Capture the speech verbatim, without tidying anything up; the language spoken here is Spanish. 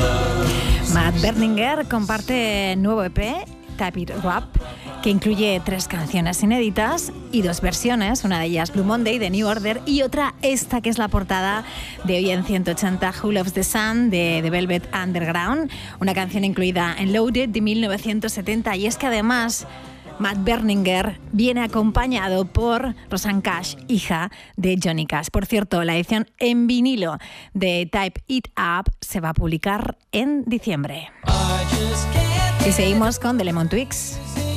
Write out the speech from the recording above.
Matt Berninger comparte nuevo E P, Type It Up, que incluye tres canciones inéditas y dos versiones, una de ellas Blue Monday de New Order y otra esta que es la portada de hoy en ciento ochenta, Who Loves the Sun de The Velvet Underground, una canción incluida en Loaded de mil novecientos setenta. Y es que además Matt Berninger viene acompañado por Rosanne Cash, hija de Johnny Cash. Por cierto, la edición en vinilo de Type It Up se va a publicar en diciembre. Y seguimos con The Lemon Twigs.